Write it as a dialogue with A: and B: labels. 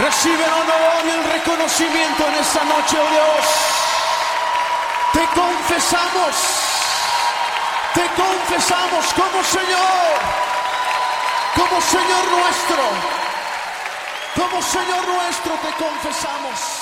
A: Recibe el honor y el reconocimiento en esta noche, oh Dios. Te confesamos como Señor nuestro, te confesamos.